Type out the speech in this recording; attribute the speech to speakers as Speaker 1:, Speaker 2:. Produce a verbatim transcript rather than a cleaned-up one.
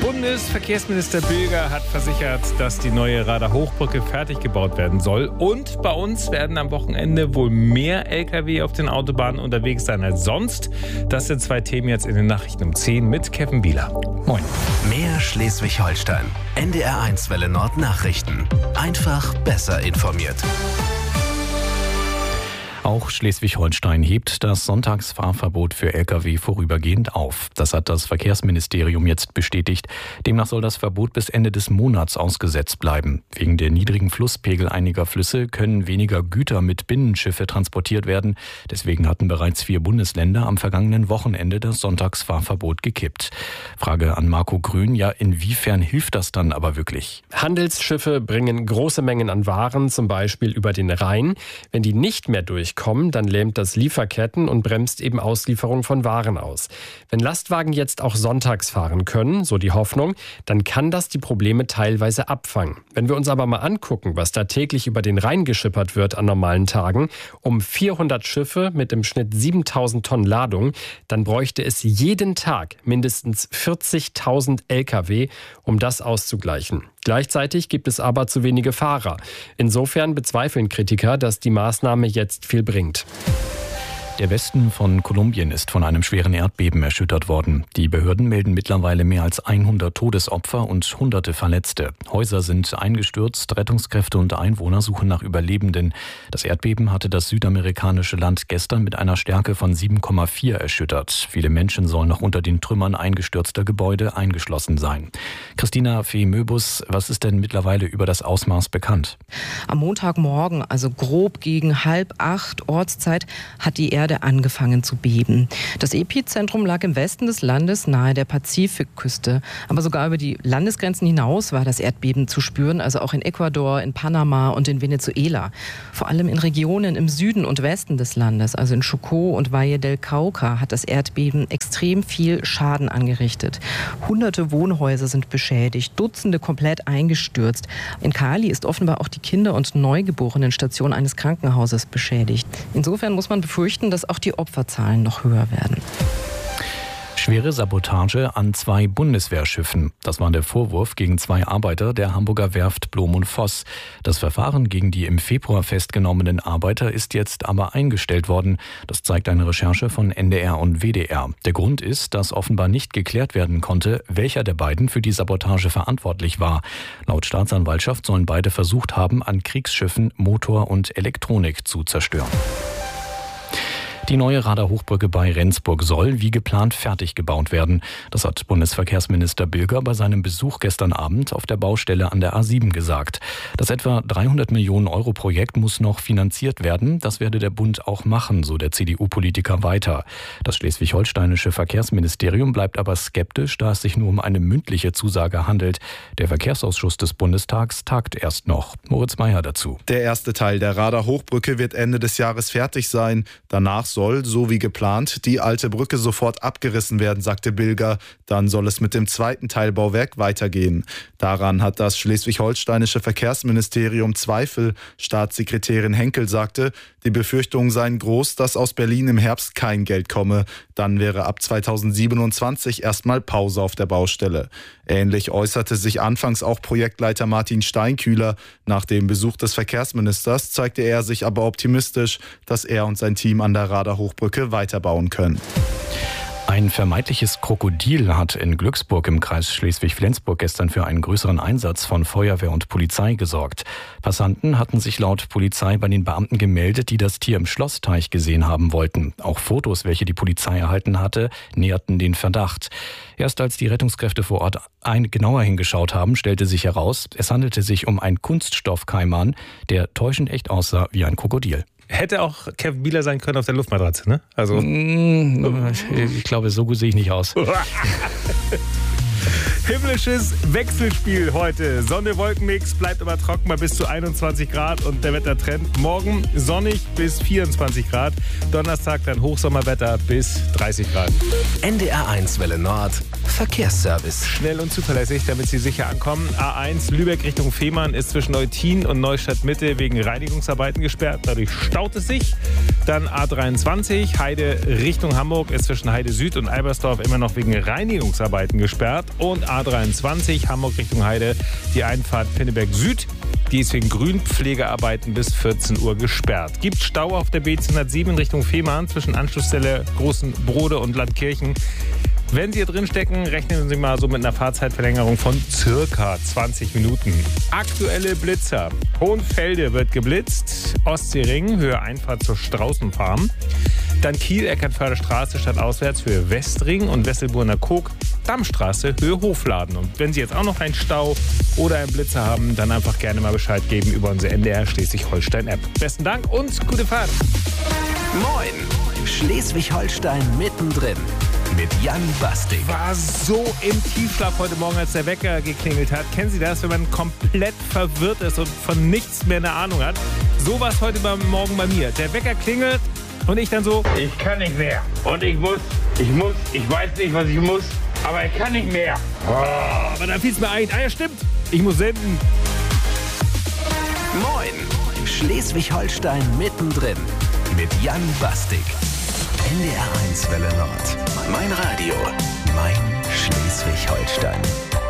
Speaker 1: Bundesverkehrsminister Bilger hat versichert, dass die neue Rader Hochbrücke fertig gebaut werden soll. Und bei uns werden am Wochenende wohl mehr L K W auf den Autobahnen unterwegs sein als sonst. Das sind zwei Themen jetzt in den Nachrichten um zehn mit Kevin Bieler. Moin.
Speaker 2: Mehr Schleswig-Holstein. N D R eins Welle Nord Nachrichten. Einfach besser informiert.
Speaker 3: Auch Schleswig-Holstein hebt das Sonntagsfahrverbot für L K W vorübergehend auf. Das hat das Verkehrsministerium jetzt bestätigt. Demnach soll das Verbot bis Ende des Monats ausgesetzt bleiben. Wegen der niedrigen Flusspegel einiger Flüsse können weniger Güter mit Binnenschiffe transportiert werden. Deswegen hatten bereits vier Bundesländer am vergangenen Wochenende das Sonntagsfahrverbot gekippt. Frage an Marco Grün, ja, inwiefern hilft das dann aber wirklich?
Speaker 4: Handelsschiffe bringen große Mengen an Waren, zum Beispiel über den Rhein. Wenn die nicht mehr durchkommen, kommen, dann lähmt das Lieferketten und bremst eben Auslieferung von Waren aus. Wenn Lastwagen jetzt auch sonntags fahren können, so die Hoffnung, dann kann das die Probleme teilweise abfangen. Wenn wir uns aber mal angucken, was da täglich über den Rhein geschippert wird an normalen Tagen, um vierhundert Schiffe mit im Schnitt siebentausend Tonnen Ladung, dann bräuchte es jeden Tag mindestens vierzigtausend L K W, um das auszugleichen. Gleichzeitig gibt es aber zu wenige Fahrer. Insofern bezweifeln Kritiker, dass die Maßnahme jetzt viel bringt.
Speaker 3: Der Westen von Kolumbien ist von einem schweren Erdbeben erschüttert worden. Die Behörden melden mittlerweile mehr als hundert Todesopfer und hunderte Verletzte. Häuser sind eingestürzt, Rettungskräfte und Einwohner suchen nach Überlebenden. Das Erdbeben hatte das südamerikanische Land gestern mit einer Stärke von sieben Komma vier erschüttert. Viele Menschen sollen noch unter den Trümmern eingestürzter Gebäude eingeschlossen sein. Christina Fee-Möbus, was ist denn mittlerweile über das Ausmaß bekannt?
Speaker 5: Am Montagmorgen, also grob gegen halb acht Ortszeit, hat die Erde angefangen zu beben. Das Epizentrum lag im Westen des Landes nahe der Pazifikküste. Aber sogar über die Landesgrenzen hinaus war das Erdbeben zu spüren, also auch in Ecuador, in Panama und in Venezuela. Vor allem in Regionen im Süden und Westen des Landes, also in Chocó und Valle del Cauca, hat das Erdbeben extrem viel Schaden angerichtet. Hunderte Wohnhäuser sind beschädigt, Dutzende komplett eingestürzt. In Cali ist offenbar auch die Kinder- und Neugeborenenstation eines Krankenhauses beschädigt. Insofern muss man befürchten, dass auch die Opferzahlen noch höher werden.
Speaker 3: Schwere Sabotage an zwei Bundeswehrschiffen. Das war der Vorwurf gegen zwei Arbeiter der Hamburger Werft Blom und Voss. Das Verfahren gegen die im Februar festgenommenen Arbeiter ist jetzt aber eingestellt worden. Das zeigt eine Recherche von N D R und W D R. Der Grund ist, dass offenbar nicht geklärt werden konnte, welcher der beiden für die Sabotage verantwortlich war. Laut Staatsanwaltschaft sollen beide versucht haben, an Kriegsschiffen Motor und Elektronik zu zerstören. Die neue Rader Hochbrücke bei Rendsburg soll wie geplant fertig gebaut werden. Das hat Bundesverkehrsminister Bilger bei seinem Besuch gestern Abend auf der Baustelle an der A sieben gesagt. Das etwa dreihundert Millionen Euro Projekt muss noch finanziert werden. Das werde der Bund auch machen, so der C D U-Politiker weiter. Das schleswig-holsteinische Verkehrsministerium bleibt aber skeptisch, da es sich nur um eine mündliche Zusage handelt. Der Verkehrsausschuss des Bundestags tagt erst noch. Moritz Meyer dazu.
Speaker 6: Der erste Teil der Rader Hochbrücke wird Ende des Jahres fertig sein. Danach soll, so wie geplant, die alte Brücke sofort abgerissen werden, sagte Bilger. Dann soll es mit dem zweiten Teilbauwerk weitergehen. Daran hat das schleswig-holsteinische Verkehrsministerium Zweifel. Staatssekretärin Henkel sagte, die Befürchtungen seien groß, dass aus Berlin im Herbst kein Geld komme. Dann wäre ab zweitausendsiebenundzwanzig erstmal Pause auf der Baustelle. Ähnlich äußerte sich anfangs auch Projektleiter Martin Steinkühler. Nach dem Besuch des Verkehrsministers zeigte er sich aber optimistisch, dass er und sein Team an der Rader Hochbrücke weiterbauen können.
Speaker 3: Ein vermeintliches Krokodil hat in Glücksburg im Kreis Schleswig-Flensburg gestern für einen größeren Einsatz von Feuerwehr und Polizei gesorgt. Passanten hatten sich laut Polizei bei den Beamten gemeldet, die das Tier im Schlossteich gesehen haben wollten. Auch Fotos, welche die Polizei erhalten hatte, näherten den Verdacht. Erst als die Rettungskräfte vor Ort ein genauer hingeschaut haben, stellte sich heraus, es handelte sich um einen Kunststoffkaiman, der täuschend echt aussah wie ein Krokodil.
Speaker 1: Hätte auch Kevin Bieler sein können auf der Luftmatratze, ne? Also
Speaker 3: ich glaube, so gut sehe ich nicht aus.
Speaker 1: Himmlisches Wechselspiel heute. Sonne, Wolkenmix, bleibt aber trocken bei bis zu einundzwanzig Grad und der Wettertrend morgen sonnig bis vierundzwanzig Grad. Donnerstag dann Hochsommerwetter bis dreißig Grad.
Speaker 2: N D R eins Welle Nord Verkehrsservice.
Speaker 1: Schnell und zuverlässig, damit Sie sicher ankommen. A eins Lübeck Richtung Fehmarn ist zwischen Eutin und Neustadt Mitte wegen Reinigungsarbeiten gesperrt. Dadurch staut es sich. Dann A dreiundzwanzig Heide Richtung Hamburg ist zwischen Heide Süd und Albersdorf immer noch wegen Reinigungsarbeiten gesperrt. Und A A dreiundzwanzig, Hamburg Richtung Heide, die Einfahrt Pinneberg Süd. Die ist wegen Grünpflegearbeiten bis vierzehn Uhr gesperrt. Gibt Stau auf der B zweihundertsieben in Richtung Fehmarn zwischen Anschlussstelle Großen Brode und Landkirchen. Wenn Sie hier drin stecken, rechnen Sie mal so mit einer Fahrzeitverlängerung von circa zwanzig Minuten. Aktuelle Blitzer. Hohenfelde wird geblitzt. Ostseering, Höhe Einfahrt zur Straußenfarm. Dann Kiel, Eckernförder Straße statt auswärts, Höhe Westring und Wesselburner Kog, Dammstraße, Höhe Hofladen. Und wenn Sie jetzt auch noch einen Stau oder einen Blitzer haben, dann einfach gerne mal Bescheid geben über unsere N D R Schleswig-Holstein-App. Besten Dank und gute Fahrt.
Speaker 2: Moin, Schleswig-Holstein mittendrin mit Jan Bastik.
Speaker 1: War so im Tiefschlaf heute Morgen, als der Wecker geklingelt hat. Kennen Sie das, wenn man komplett verwirrt ist und von nichts mehr eine Ahnung hat? So war es heute Morgen bei mir. Der Wecker klingelt und ich dann so...
Speaker 7: Ich kann nicht mehr. Und ich muss, ich muss, ich weiß nicht, was ich muss, aber ich kann nicht mehr.
Speaker 1: Oh, aber dann fiel es mir ein. Ah ja, stimmt. Ich muss senden.
Speaker 2: Moin, Schleswig-Holstein mittendrin mit Jan Bastik. N D R eins Welle Nord. Mein Radio. Mein Schleswig-Holstein.